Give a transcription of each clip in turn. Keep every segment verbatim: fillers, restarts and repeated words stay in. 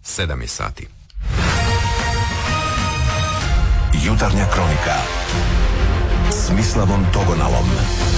sedam je sati. Jutarnja kronika s Mislavom Togonalom.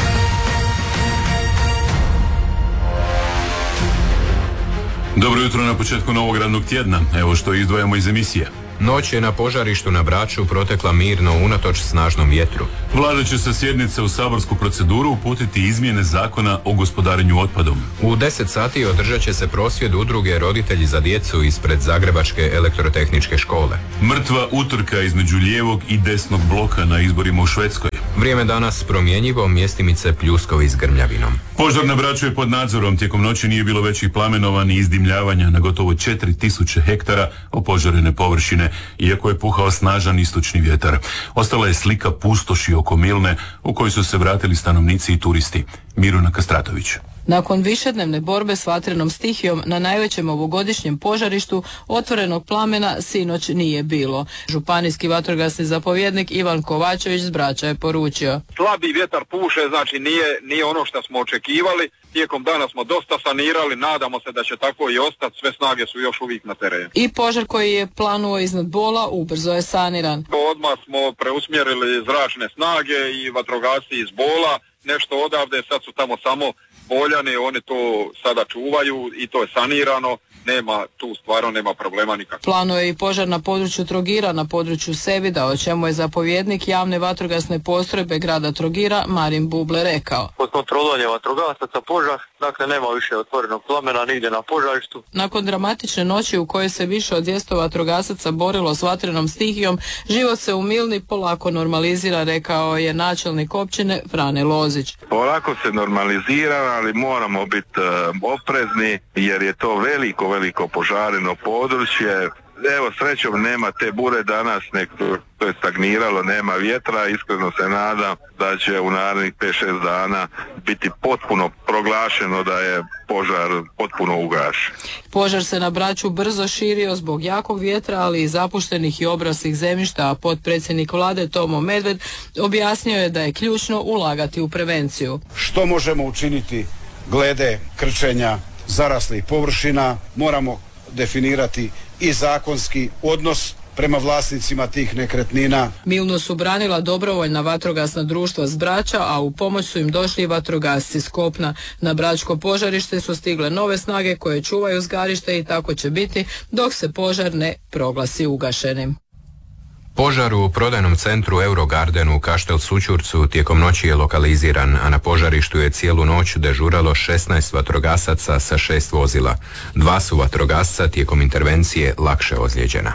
Dobro jutro na početku novog radnog tjedna. Evo što izdvajamo iz emisije. Noć je na požarištu na Braču protekla mirno unatoč snažnom vjetru. Vlada će sa sjednice u saborsku proceduru uputiti izmjene zakona o gospodarenju otpadom. U deset sati održat će se prosvjed udruge Roditelji za djecu ispred Zagrebačke elektrotehničke škole. Mrtva utrka između lijevog i desnog bloka na izborima u Švedskoj. Vrijeme danas promjenjivo, mjestimice pljuskovi s grmljavinom. Požar na Braču je pod nadzorom. Tijekom noći nije bilo većih plamenova ni izdimljavanja na gotovo četiri tisuće hektara opožarene površine, iako je puhao snažan istočni vjetar. Ostala je slika pustoši oko Milne u kojoj su se vratili stanovnici i turisti. Miruna Kastratović. Nakon višednevne borbe s vatrenom stihijom na najvećem ovogodišnjem požarištu otvorenog plamena sinoć nije bilo. Županijski vatrogasni zapovjednik Ivan Kovačević s Brača je poručio: slabi vjetar puše, znači nije, nije ono što smo očekivali. Tijekom dana smo dosta sanirali, nadamo se da će tako i ostati, sve snage su još uvijek na terenu. I požar koji je planuo iznad Bola ubrzo je saniran. Odmah smo preusmjerili zračne snage i vatrogasci iz Bola, nešto odavde, sad su tamo samo Boljani, oni to sada čuvaju i to je sanirano, nema tu stvarno nema problema nikakvog. Planuje i požar na području Trogira, na području Sevida, o čemu je zapovjednik javne vatrogasne postrojbe grada Trogira Marin Buble rekao: pod kontrolom je vatrogasaca požar, dakle nema više otvorenog plamena nigdje na požarištu. Nakon dramatične noći u kojoj se više od dvjesto vatrogasaca borilo s vatrenom stihijom, život se u Milni polako normalizira, rekao je načelnik općine Frane Lozić. Polako se normalizira, ali moramo biti uh, oprezni jer je to veliko, veliko požareno područje. Evo, srećom nema te bure danas, nek to je stagniralo, nema vjetra, iskreno se nadam da će u narednih pet šest dana biti potpuno proglašeno da je požar potpuno ugašen. Požar se na Braču brzo širio zbog jakog vjetra, ali i zapuštenih i obraslih zemljišta, a potpredsjednik vlade Tomo Medved objasnio je da je ključno ulagati u prevenciju. Što možemo učiniti glede krčenja zaraslih površina? Moramo definirati i zakonski odnos prema vlasnicima tih nekretnina. Milnu su branila dobrovoljna vatrogasna društva s Brača, a u pomoć su im došli i vatrogasci s kopna. Na bračko požarište su stigle nove snage koje čuvaju zgarište i tako će biti dok se požar ne proglasi ugašenim. Požar u prodajnom centru Eurogardenu u Kaštel Sućurcu tijekom noći je lokaliziran, a na požarištu je cijelu noć dežuralo šesnaest vatrogasaca sa šest vozila. Dva su vatrogasca tijekom intervencije lakše ozlijeđena.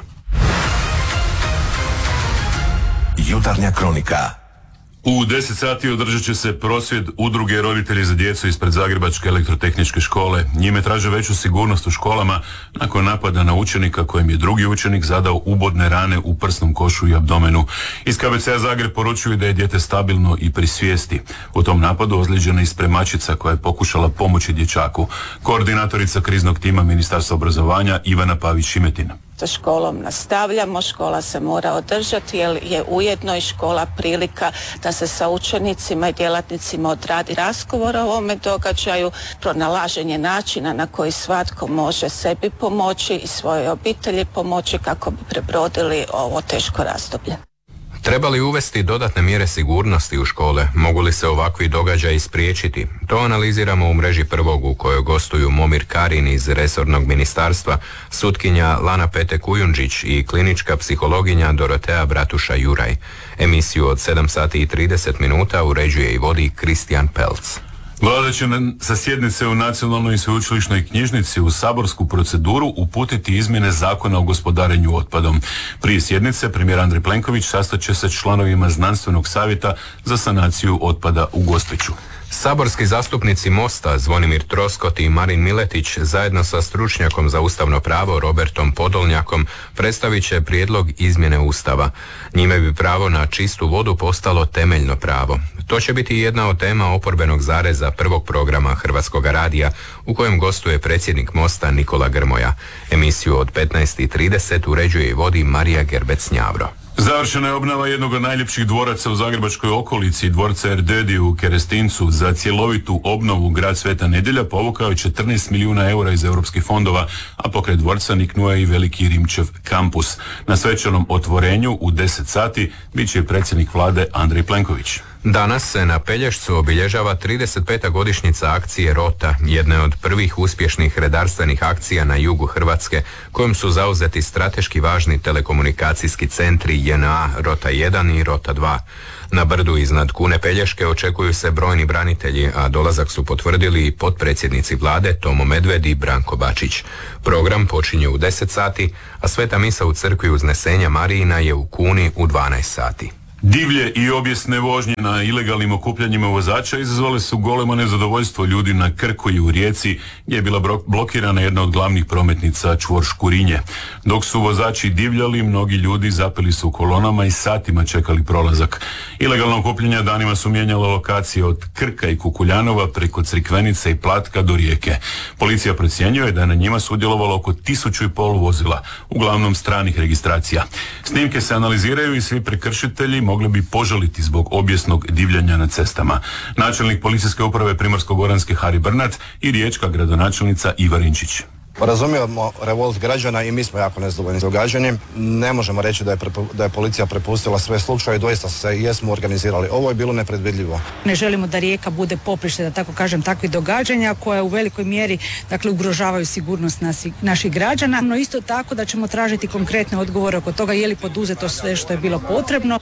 Jutarnja kronika. U deset sati održat će se prosvjed udruge Roditelji za djecu ispred Zagrebačke elektrotehničke škole. Njime traže veću sigurnost u školama nakon napada na učenika kojem je drugi učenik zadao ubodne rane u prsnom košu i abdomenu. Iz K B C-a Zagreb poručuju da je dijete stabilno i pri svijesti. U tom napadu ozlijeđena je spremačica koja je pokušala pomoći dječaku. Koordinatorica kriznog tima Ministarstva obrazovanja Ivana Pavić-Šimetin. Sa školom nastavljamo, škola se mora održati jer je ujedno i škola prilika da se sa učenicima i djelatnicima odradi razgovor o ovome događaju, pronalaženje načina na koji svatko može sebi pomoći i svojoj obitelji pomoći kako bi prebrodili ovo teško razdoblje. Treba li uvesti dodatne mjere sigurnosti u škole? Mogu li se ovakvi događaji spriječiti? To analiziramo u mreži Prvog u kojoj gostuju Momir Karin iz resornog ministarstva, sutkinja Lana Pete Kujundžić i klinička psihologinja Dorotea Bratuša-Juraj. Emisiju od sedam sati i trideset minuta uređuje i vodi Kristijan Pelc. Vlada će sa sjednice u Nacionalnoj i sveučilišnoj knjižnici u saborsku proceduru uputiti izmjene zakona o gospodarenju otpadom. Prije sjednice premijer Andrej Plenković sastat će se s članovima znanstvenog savjeta za sanaciju otpada u Gospiću. Saborski zastupnici Mosta Zvonimir Troskot i Marin Miletić zajedno sa stručnjakom za ustavno pravo Robertom Podolnjakom predstavit će prijedlog izmjene Ustava. Njime bi pravo na čistu vodu postalo temeljno pravo. To će biti jedna od tema oporbenog zareza prvog programa Hrvatskoga radija u kojem gostuje predsjednik Mosta Nikola Grmoja. Emisiju od petnaest i trideset uređuje i vodi Marija Gerbec-Njavro. Završena je obnova jednog od najljepših dvoraca u zagrebačkoj okolici, dvorca Erdödy u Kerestincu. Za cjelovitu obnovu grad Sveta Nedjelja povukao je četrnaest milijuna eura iz europskih fondova, a pokraj dvorca niknuo je i veliki Rimčev kampus. Na svečanom otvorenju u deset sati bit će predsjednik vlade Andrej Plenković. Danas se na Pelješcu obilježava trideset peta godišnjica akcije Rota, jedne od prvih uspješnih redarstvenih akcija na jugu Hrvatske, kojom su zauzeti strateški važni telekomunikacijski centri J N A Rota jedan i Rota dva. Na brdu iznad Kune Pelješke očekuju se brojni branitelji, a dolazak su potvrdili i potpredsjednici vlade Tomo Medved i Branko Bačić. Program počinje u deset sati, a sveta misa u crkvi Uznesenja Marijina je u Kuni u dvanaest sati. Divlje i objesne vožnje na ilegalnim okupljanjima vozača izazvale su golemo nezadovoljstvo ljudi na Krku i u Rijeci, gdje je bila blokirana jedna od glavnih prometnica čvor Škurinje. Dok su vozači divljali, mnogi ljudi zapeli su u kolonama i satima čekali prolazak. Ilegalna okupljanja danima su mijenjala lokacije od Krka i Kukuljanova preko Crikvenice i Platka do Rijeke. Policija procjenjuje da je na njima sudjelovalo oko tisuću i pol vozila, uglavnom stranih registracija. Snimke se analiziraju i svi prekršitelji mogli bi požaliti zbog objesnog divljanja na cestama. Načelnik policijske uprave Primorsko-goranske Hari Brnat i riječka gradonačelnica Iva Rinčić. Razumijemo revolt građana i mi smo jako nezadovoljni s događanjem. Ne možemo reći da je, prepo, da je policija prepustila sve slučaje, doista se jesmo organizirali. Ovo je bilo nepredvidljivo. Ne želimo da Rijeka bude poprište, da tako kažem, takvih događanja koja u velikoj mjeri dakle, ugrožavaju sigurnost nasi, naših građana. No isto tako da ćemo tražiti konkretne odgovore oko toga je li poduzeto sve što je bilo potrebno.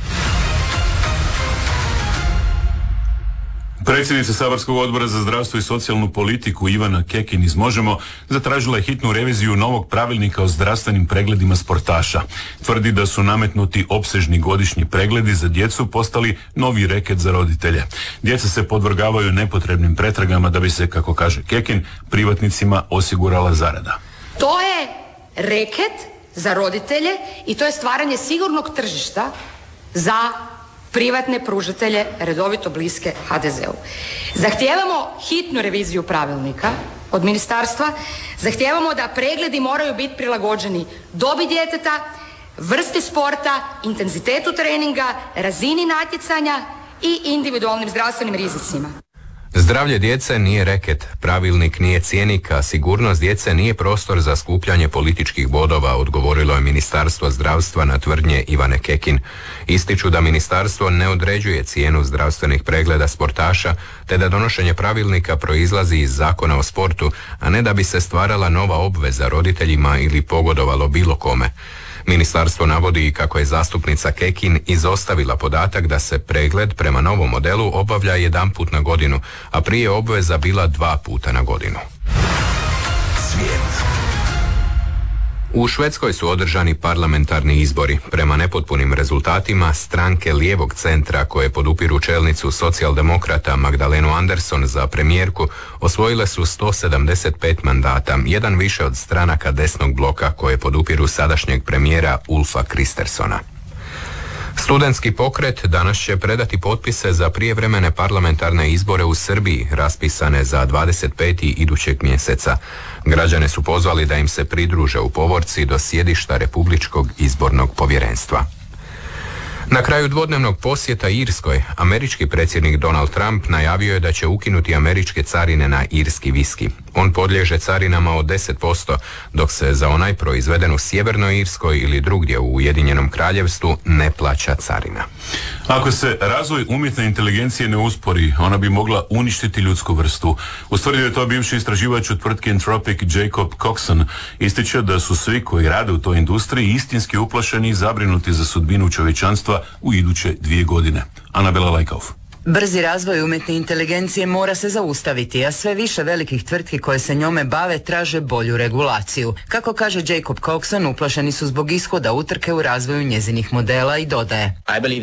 Predsjednica Saborskog odbora za zdravstvo i socijalnu politiku Ivana Kekin iz Možemo zatražila je hitnu reviziju novog pravilnika o zdravstvenim pregledima sportaša. Tvrdi da su nametnuti opsežni godišnji pregledi za djecu postali novi reket za roditelje. Djeca se podvrgavaju nepotrebnim pretragama da bi se, kako kaže Kekin, privatnicima osigurala zarada. To je reket za roditelje i to je stvaranje sigurnog tržišta za privatne pružatelje redovito bliske ha de zeu. Zahtijevamo hitnu reviziju pravilnika od ministarstva, zahtijevamo da pregledi moraju biti prilagođeni dobi djeteta, vrsti sporta, intenzitetu treninga, razini natjecanja i individualnim zdravstvenim rizicima. Zdravlje djece nije reket, pravilnik nije cjenik, a sigurnost djece nije prostor za skupljanje političkih bodova, odgovorilo je Ministarstvo zdravstva na tvrdnje Ivane Kekin. Ističu da ministarstvo ne određuje cijenu zdravstvenih pregleda sportaša, te da donošenje pravilnika proizlazi iz Zakona o sportu, a ne da bi se stvarala nova obveza roditeljima ili pogodovalo bilo kome. Ministarstvo navodi kako je zastupnica Kekin izostavila podatak da se pregled prema novom modelu obavlja jedan put na godinu, a prije obveza bila dva puta na godinu. Svijet. U Švedskoj su održani parlamentarni izbori. Prema nepotpunim rezultatima, stranke lijevog centra koje podupiru čelnicu socijaldemokrata Magdalenu Andersson za premijerku osvojile su sto sedamdeset pet mandata, jedan više od stranaka desnog bloka koje podupiru sadašnjeg premijera Ulfa Kristerssona. Studentski pokret danas će predati potpise za prijevremene parlamentarne izbore u Srbiji, raspisane za dvadeset peti idućeg mjeseca. Građane su pozvali da im se pridruže u povorci do sjedišta Republičkog izbornog povjerenstva. Na kraju dvodnevnog posjeta Irskoj, američki predsjednik Donald Trump najavio je da će ukinuti američke carine na irski viski. On podliježe carinama od deset posto, dok se za onaj proizveden u Sjevernoj Irskoj ili drugdje u Ujedinjenom Kraljevstvu ne plaća carina. Ako se razvoj umjetne inteligencije ne uspori, ona bi mogla uništiti ljudsku vrstu. Ustvrdio je to bivši istraživač u tvrtki Anthropic Jacob Coxon. Ističe da su svi koji rade u toj industriji istinski uplašeni i zabrinuti za sudbinu čovječanstva u iduće dvije godine. Anabela Lajkauf. Brzi razvoj umjetne inteligencije mora se zaustaviti, a sve više velikih tvrtki koje se njome bave traže bolju regulaciju. Kako kaže Jacob Coxon, uplašeni su zbog ishoda utrke u razvoju njezinih modela i dodaje: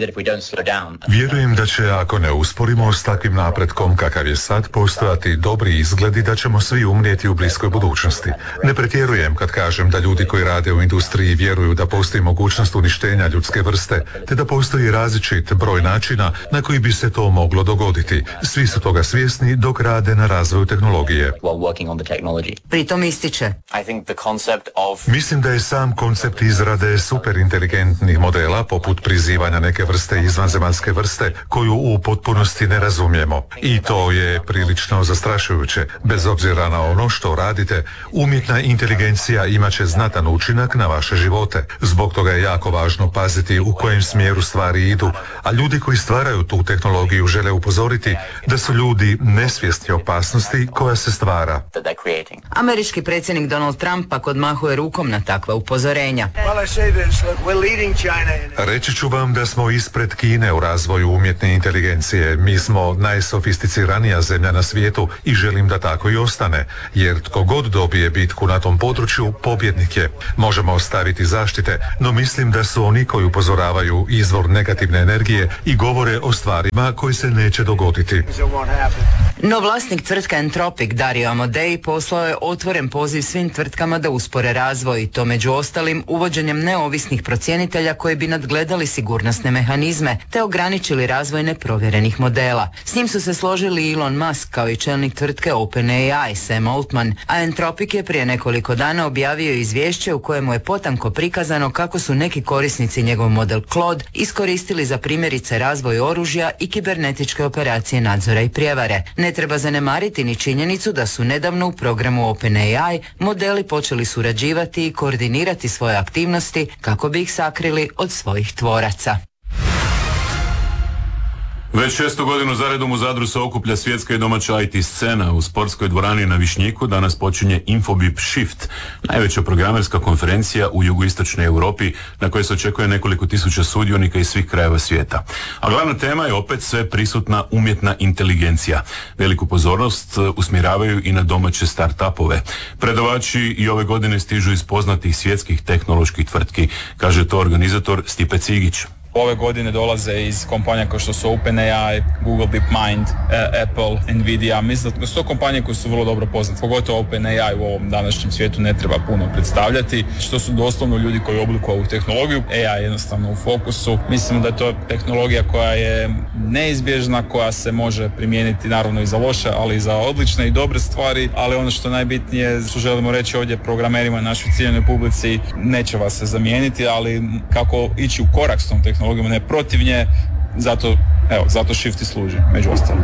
Vjerujem da će, ako ne usporimo s takvim napretkom kakav je sad, postojati dobri izgledi da ćemo svi umrijeti u bliskoj budućnosti. Ne pretjerujem kad kažem da ljudi koji rade u industriji vjeruju da postoji mogućnost uništenja ljudske vrste, te da postoji različit broj načina na koji bi se to to moglo dogoditi. Svi su toga svjesni dok rade na razvoju tehnologije. Pritom ističe: Mislim da je sam koncept izrade superinteligentnih modela, poput prizivanja neke vrste izvanzemaljske vrste, koju u potpunosti ne razumijemo. I to je prilično zastrašujuće. Bez obzira na ono što radite, umjetna inteligencija imat će znatan učinak na vaše živote. Zbog toga je jako važno paziti u kojem smjeru stvari idu, a ljudi koji stvaraju tu tehnologiju žele upozoriti da su ljudi nesvjesni opasnosti koja se stvara. Američki predsjednik Donald Trump pak odmahuje rukom na takva upozorenja. Reći ću vam da smo ispred Kine u razvoju umjetne inteligencije. Mi smo najsofisticiranija zemlja na svijetu i želim da tako i ostane, jer tko god dobije bitku na tom području, pobjednik je. Možemo ostaviti zaštite, no mislim da su oni koji upozoravaju izvor negativne energije i govore o stvarima koji se neće dogoditi. No vlasnik tvrtka Entropic Dario Amodei poslao je otvoren poziv svim tvrtkama da uspore razvoj, to među ostalim uvođenjem neovisnih procjenitelja koji bi nadgledali sigurnosne mehanizme te ograničili razvoj neprovjerenih modela. S njim su se složili Elon Musk kao i čelnik tvrtke OpenAI Sam Altman, a Entropic je prije nekoliko dana objavio izvješće u kojemu je potanko prikazano kako su neki korisnici njegov model Claude iskoristili za primjerice razvoj oružja i kibernetičke operacije nadzora i prijevare. Ne treba zanemariti ni činjenicu da su nedavno u programu OpenAI modeli počeli surađivati i koordinirati svoje aktivnosti kako bi ih sakrili od svojih tvoraca. Već šestu godinu zaredom u Zadru se okuplja svjetska i domaća I T scena. U sportskoj dvorani na Višnjiku danas počinje Infobip Shift, najveća programerska konferencija u jugoistočnoj Europi na kojoj se očekuje nekoliko tisuća sudionika iz svih krajeva svijeta. A glavna tema je opet sve prisutna umjetna inteligencija. Veliku pozornost usmjeravaju i na domaće start-upove. Predavači i ove godine stižu iz poznatih svjetskih tehnoloških tvrtki, kaže to organizator Stipe Cigić. Ove godine dolaze iz kompanija kao što su OpenAI, Google DeepMind, Apple, Nvidia. Mislim da su to kompanije koje su vrlo dobro poznate. Pogotovo OpenAI u ovom današnjem svijetu ne treba puno predstavljati. Što su doslovno ljudi koji oblikuju ovu tehnologiju. A I je jednostavno u fokusu. Mislim da je to tehnologija koja je neizbježna, koja se može primijeniti naravno i za loše, ali i za odlične i dobre stvari. Ali ono što najbitnije, što želimo reći ovdje programerima i našoj ciljanoj publici, neće vas se zamijeniti, ali kako ići u korak s tom tehnologijom, ne protiv nje, zato, evo, zato Shift i služi, među ostalim.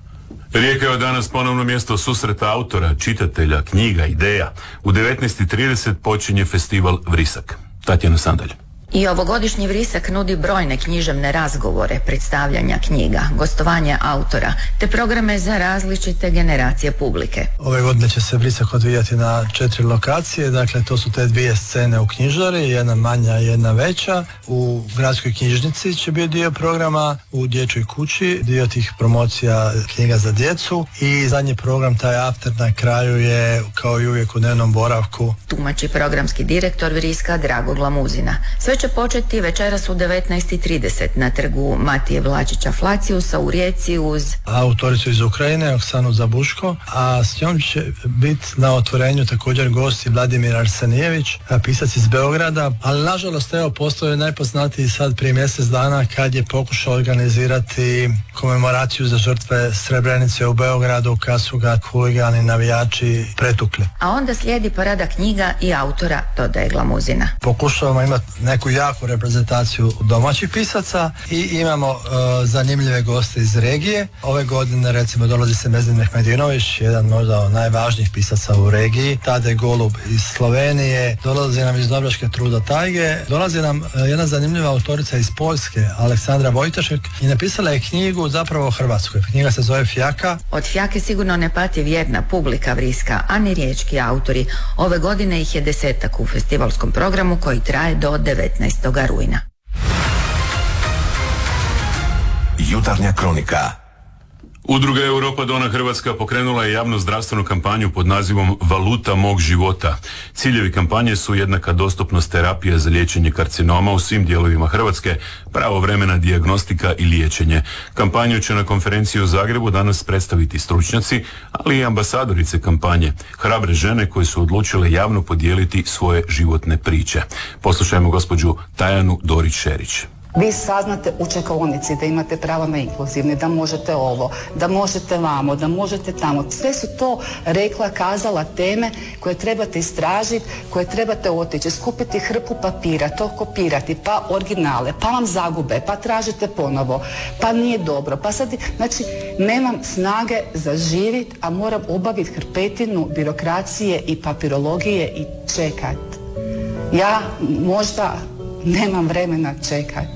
Rijeka je danas ponovno mjesto susreta autora, čitatelja, knjiga, ideja. U devetnaest i trideset počinje festival Vrisak. Tatjana Sandalj. I ovogodišnji Vrisak nudi brojne književne razgovore, predstavljanja knjiga, gostovanja autora, te programe za različite generacije publike. Ove godine će se Vrisak odvijati na četiri lokacije, dakle to su te dvije scene u knjižari, jedna manja i jedna veća. U gradskoj knjižnici će biti dio programa, u dječjoj kući dio tih promocija knjiga za djecu i zadnji program, taj after na kraju je kao i uvijek u dnevnom boravku. Tumači programski direktor Vriska Drago Glamuzina. Sve će početi večeras u devetnaest i trideset na trgu Matije Vlačića Flaciusa u Rijeci uz autoricu iz Ukrajine, Oksanu Zabuško, a s njom će biti na otvorenju također gosti Vladimir Arsenijević, pisac iz Beograda, ali nažalost evo postoje najpoznatiji sad prije mjesec dana kad je pokušao organizirati komemoraciju za žrtve Srebrenice u Beogradu kad su ga huligani navijači pretukli. A onda slijedi parada knjiga i autora, dodaje Glamuzina. Pokušavamo imati neku jaku reprezentaciju domaćih pisaca i imamo uh, zanimljive goste iz regije. Ove godine recimo dolazi se Mezin Mehmedinović, jedan možda od najvažnijih pisaca u regiji, Tadej Golub iz Slovenije, dolazi nam iz Dubrovačke Truda Tajge, dolazi nam uh, jedna zanimljiva autorica iz Poljske, Aleksandra Vojtašek, i napisala je knjigu zapravo o Hrvatskoj. Knjiga se zove Fjaka. Od Fjake sigurno ne pati vjerna publika Vriska, a ni riječki autori. Ove godine ih je desetak u festivalskom programu koji traje do devetnaestog rujna. Jutarnja kronika. Udruga Europa Dona Hrvatska pokrenula je javnu zdravstvenu kampanju pod nazivom Valuta mog života. Ciljevi kampanje su jednaka dostupnost terapije za liječenje karcinoma u svim dijelovima Hrvatske, pravovremena dijagnostika i liječenje. Kampanju će na konferenciji u Zagrebu danas predstaviti stručnjaci, ali i ambasadorice kampanje, hrabre žene koje su odlučile javno podijeliti svoje životne priče. Poslušajmo gospođu Tajanu Dorić-Šerić. Vi saznate u čekaonici da imate prava na inkluzivni, da možete ovo, da možete vamo, da možete tamo. Sve su to rekla, kazala teme koje trebate istražiti, koje trebate otići, skupiti hrpu papira, to kopirati, pa originale, pa vam zagube, pa tražite ponovo, pa nije dobro, pa sad, znači, nemam snage za živit, a moram obaviti hrpetinu birokracije i papirologije i čekat. Ja možda nemam vremena čekat.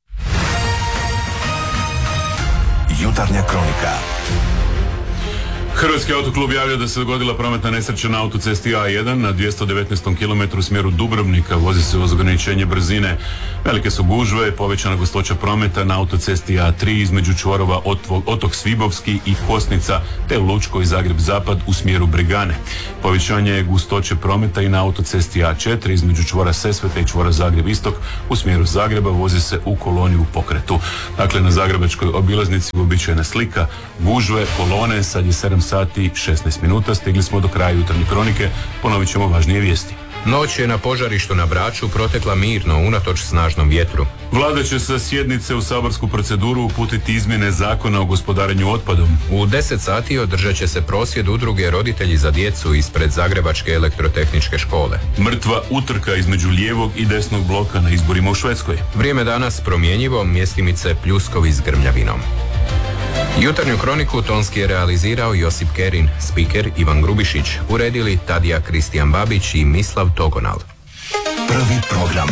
Jutarnja kronika. Hrvatski autoklub javlja da se dogodila prometna nesreća na autocesti A jedan na dvjesto devetnaestom kilometru u smjeru Dubrovnika. Vozi se uz ograničenje brzine. Velike su gužve, povećana gustoća prometa na autocesti A tri između čvorova Otok Svibovski i Kosnica, te Lučko i Zagreb Zapad u smjeru Brigane. Povećanje je gustoće prometa i na autocesti A četiri između čvora Sesvete i čvora Zagreb Istok u smjeru Zagreba. Vozi se u koloni u pokretu. Dakle, na zagrebačkoj obilaznici uobičajena slika, gužve, kolone, sad je sedam sati šesnaest minuta, stigli smo do kraja jutarnje kronike, ponovit ćemo važnije vijesti. Noć je na požarištu na Braču protekla mirno, unatoč snažnom vjetru. Vlada će sa sjednice u saborsku proceduru uputiti izmjene zakona o gospodarenju otpadom. U deset sati održat će se prosvjed udruge Roditelji za djecu ispred Zagrebačke elektrotehničke škole. Mrtva utrka između lijevog i desnog bloka na izborima u Švedskoj. Vrijeme danas promjenjivo, mjestimice pljuskovi s grmljavinom. Jutarnju kroniku tonski je realizirao Josip Kerin, spiker Ivan Grubišić, uredili Tadija Kristijan Babić i Mislav Togonal. Prvi program.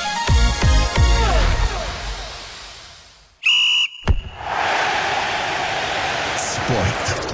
Sport.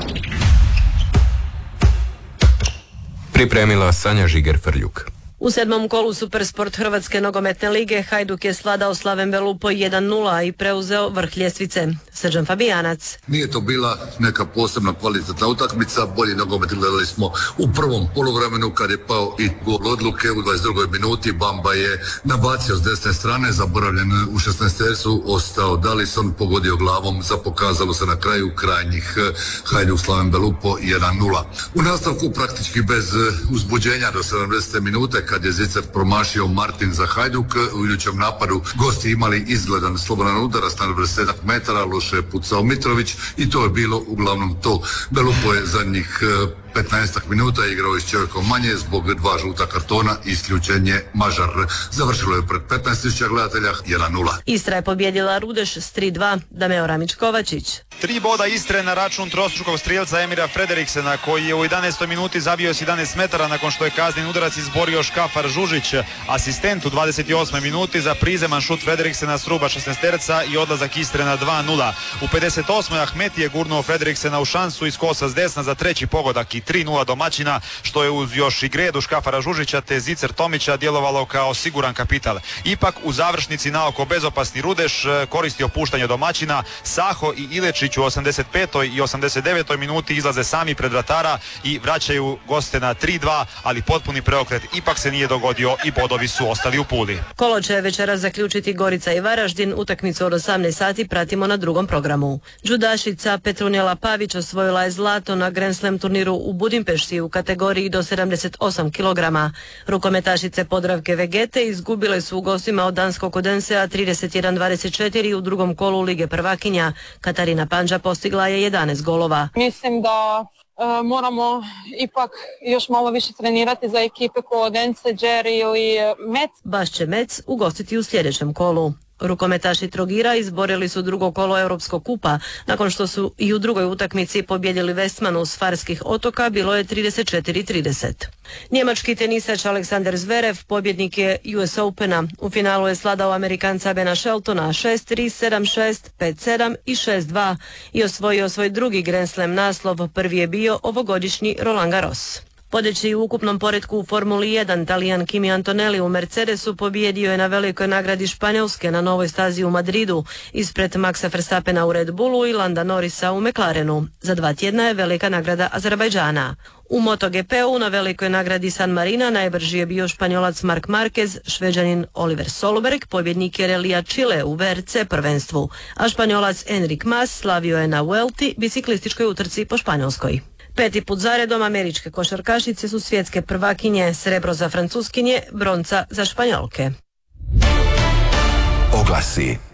Pripremila Sanja Žiger-Frljuk. U sedmom kolu Supersport Hrvatske nogometne lige Hajduk je svladao Slaven Belupo jedan nula i preuzeo vrh ljestvice. Srđan Fabijanac. Nije to bila neka posebna kvalitetna utakmica, bolji nogomet gledali smo u prvom poluvremenu kad je pao i gol odluke u dvadeset drugoj minuti. Bamba je nabacio s desne strane, zaboravljen u šesnaestercu, ostao Dalison, pogodio glavom, zapokazalo se na kraju krajnjih Hajduk Slaven Belupo jedan nula. U nastavku praktički bez uzbuđenja do sedamdesete minute kad je Zicer promašio Martin za Hajduk, u idućem napadu gosti imali izgledan slobodan udarac na dvadeset metara, loše je pucao Mitrović i to je bilo uglavnom to. Belupo je zadnjih petnaestak minuta igrao s čovjekom manje zbog dva žuta kartona i isključen je Mažar. Završilo je pred petnaest tisuća gledatelja jedan nula. Istra je pobjedila Rudeš s tri dva, Dameo Ramić-Kovačić. Tri boda Istre na račun trostrukog strijelca Emira Frederiksena koji je u jedanaestoj minuti zabio s jedanaest metara nakon što je kazneni udarac izborio Škafar Žužić. Asistent u dvadeset osmoj minuti za prizeman šut Frederiksena s ruba šesnaesterca i odlazak Istre na dva nula. U pedeset osmoj Ahmeti je gurnuo Frederiksena u šansu iz kosa s desna za treći pogodak i tri nula domaćina, što je uz još i gredu Škafara Žužića te Zicer Tomića djelovalo kao siguran kapital. Ipak u završnici naoko bezopasni Rudeš koristio puštanje domaćina. Saho i Ilečić u osamdeset petoj i osamdeset devetoj minuti izlaze sami pred vratara i vraćaju goste na tri dva, ali potpuni preokret ipak se nije dogodio i bodovi su ostali u Puli. Kolo će večeras zaključiti Gorica i Varaždin, utakmicu od osamnaest sati pratimo na drugom programu. Džudašica Petrunjela Pavić osvojila je zlato na Grand Slam turniru u Budimpešti u kategoriji do sedamdeset osam kilograma. Rukometašice Podravke Vegete izgubile su u gostima od danskog Odensea trideset jedan dvadeset četiri u drugom kolu Lige prvakinja. Katarina Panđa postigla je jedanaest golova. Mislim da e, moramo ipak još malo više trenirati za ekipe kao Odense, Jerry ili Mec. Baš će Mec ugostiti u sljedećem kolu. Rukometaši Trogira izborili su drugo kolo Europskog kupa. Nakon što su i u drugoj utakmici pobjedili Westmanu s Farskih otoka, bilo je trideset četiri trideset. Njemački tenisač Aleksander Zverev pobjednik je U S Opena. U finalu je sladao Amerikanca Bena Sheltona šest tri, sedam šest, pet sedam i šest dva i osvojio svoj drugi Grand Slam naslov. Prvi je bio ovogodišnji Roland Garros. Vodeći u ukupnom poretku u Formuli jedan, Talijan Kimi Antonelli u Mercedesu pobjedio je na velikoj nagradi Španjolske na novoj stazi u Madridu, ispred Maxa Verstappena u Red Bullu i Landa Norrisa u McLarenu. Za dva tjedna je velika nagrada Azerbajdžana. U MotoGP-u na velikoj nagradi San Marina najbrži je bio Španjolac Marc Marquez, Šveđanin Oliver Solberg pobjednik je relija Chile u V R C prvenstvu, a Španjolac Enric Mas slavio je na Vuelti, biciklističkoj utrci po Španjolskoj. Peti put zaredom američke košarkašice su svjetske prvakinje, srebro za Francuskinje, bronca za Španjolke. Oglasi.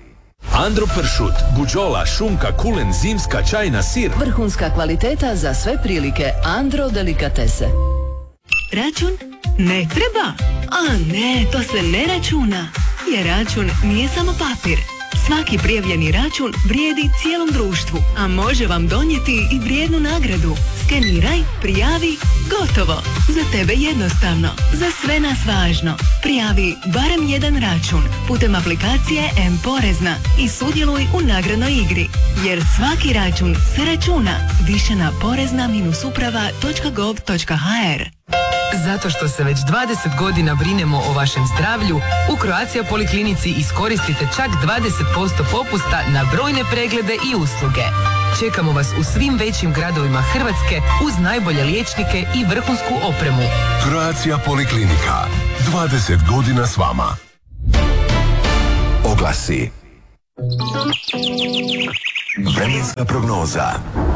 Andro pršut, buđola, šunka, kulen, zimska, čajna, sir. Vrhunska kvaliteta za sve prilike. Andro delikatese. Račun? Ne treba. A ne, to se ne računa. Jer račun nije samo papir. Svaki prijavljeni račun vrijedi cijelom društvu, a može vam donijeti i vrijednu nagradu. Skeniraj, prijavi, gotovo. Za tebe jednostavno, za sve nas važno. Prijavi barem jedan račun putem aplikacije M-Porezna i sudjeluj u nagradnoj igri. Jer svaki račun se računa. Više na porezna uprava točka gov točka ha er. Zato što se već dvadeset godina brinemo o vašem zdravlju, u Croatia Poliklinici iskoristite čak dvadeset posto popusta na brojne preglede i usluge. Čekamo vas u svim većim gradovima Hrvatske uz najbolje liječnike i vrhunsku opremu. Croatia Poliklinika. dvadeset godina s vama. Oglasi. Vremenska prognoza.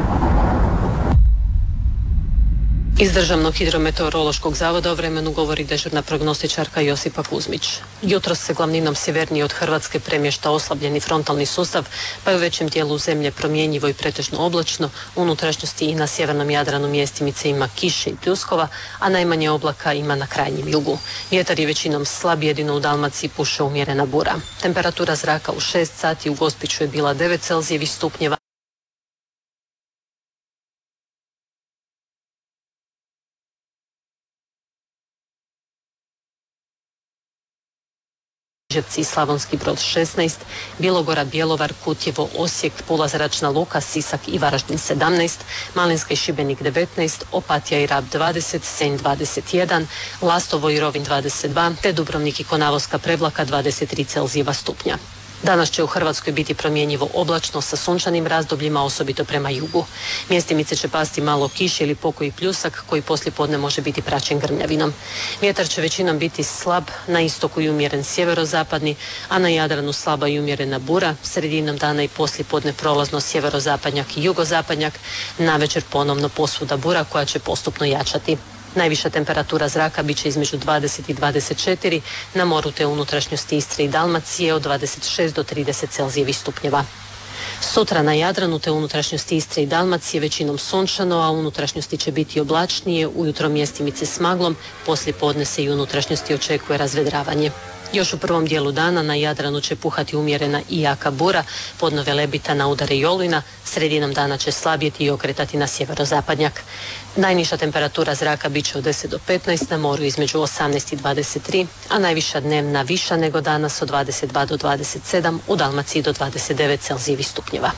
Iz Državnog hidrometeorološkog zavoda o vremenu govori dežurna prognostičarka Josipa Kuzmić. Jutros se glavninom sjevernije od Hrvatske premješta oslabljeni frontalni sustav, pa je u većem dijelu zemlje promjenjivo i pretežno oblačno, u unutrašnjosti i na sjevernom Jadranu mjestimice ima kiše i pljuskova, a najmanje oblaka ima na krajnjem jugu. Vjetar je većinom slab, jedino u Dalmaciji puše umjerena bura. Temperatura zraka u šest sati u Gospiću je bila devet celzijevih stupnjeva, Žepci i Slavonski Brod šesnaest, Bilogora, Bjelovar, Kutjevo, Osijek, Pula, Zračna luka, Sisak i Varaždin sedamnaest, Malinska i Šibenik devetnaest, Opatija i Rab dvadeset, Senj dvadeset jedan, Lastovo i Rovinj dvadeset dva, te Dubrovnik i Konavoska Prevlaka dvadeset tri celzijeva stupnja. Danas će u Hrvatskoj biti promjenjivo oblačno sa sunčanim razdobljima, osobito prema jugu. Mjestimice će pasti malo kiše ili pokoji pljusak koji poslijepodne može biti praćen grmljavinom. Vjetar će većinom biti slab, na istoku i umjeren sjeverozapadni, a na Jadranu slaba i umjerena bura, sredinom dana i poslijepodne prolazno sjeverozapadnjak i jugozapadnjak, navečer ponovno posvuda bura koja će postupno jačati. Najviša temperatura zraka bit će između dvadeset i dvadeset četiri, na moru te unutrašnjosti Istre i Dalmacije od dvadeset šest do trideset celzijevih stupnjeva. Sutra na Jadranu te unutrašnjosti Istre i Dalmacije većinom sunčano, a u unutrašnjosti će biti oblačnije, ujutro mjestimice s maglom, poslije podne se i unutrašnjosti očekuje razvedravanje. Još u prvom dijelu dana na Jadranu će puhati umjerena i jaka bura, podno Velebita na udare i olujna, sredinom dana će slabjeti i okretati na sjeverozapadnjak. Najniža temperatura zraka bit će od deset do petnaest, na moru između osamnaest i dvadeset tri, a najviša dnevna viša nego danas od dvadeset dva do dvadeset sedam, u Dalmaciji do dvadeset devet celzijevih stupnjeva.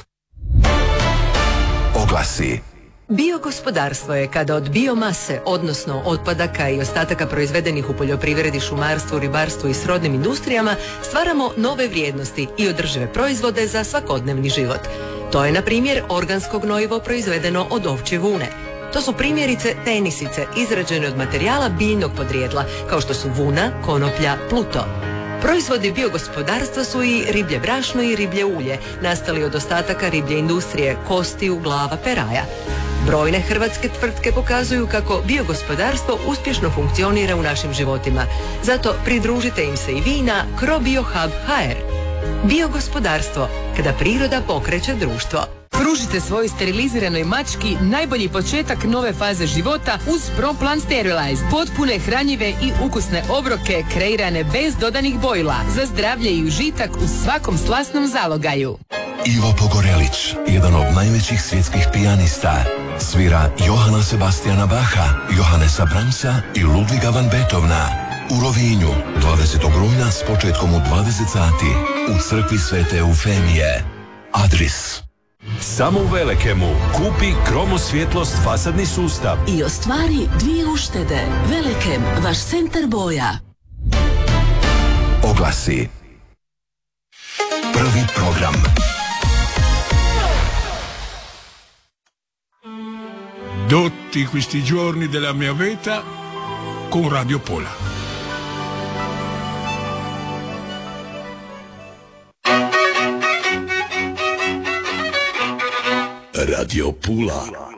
Oglasi. Biogospodarstvo je kada od biomase, odnosno otpadaka i ostataka proizvedenih u poljoprivredi, šumarstvu, ribarstvu i srodnim industrijama, stvaramo nove vrijednosti i održive proizvode za svakodnevni život. To je, na primjer, organsko gnojivo proizvedeno od ovčje vune. To su primjerice tenisice izrađene od materijala biljnog podrijetla, kao što su vuna, konoplja, pluto. Proizvodi biogospodarstva su i riblje brašno i riblje ulje, nastali od ostataka riblje industrije, kostiju, glava, peraja. Brojne hrvatske tvrtke pokazuju kako biogospodarstvo uspješno funkcionira u našim životima. Zato pridružite im se i vi na CroBioHub ha er. Biogospodarstvo, kada priroda pokreće društvo. Pružite svojoj steriliziranoj mački najbolji početak nove faze života uz ProPlan Sterilized. Potpune, hranjive i ukusne obroke kreirane bez dodanih bojila za zdravlje i užitak u svakom slasnom zalogaju. Ivo Pogorelić, jedan od najvećih svjetskih pijanista, svira Johana Sebastiana Bacha, Johannesa Brahmsa i Ludviga van Beethovena. U Rovinju, dvadesetog rujna s početkom u dvadeset sati, u crkvi Svete Eufemije. Adris. Samo u Velekemu kupi Kromosvjetlost fasadni sustav I ostvari dvije uštede. Velekem, vaš centar boja. Oglasi. Prvi program. Dotti questi giorni della mia vita con Radio Pola. Radio Pula.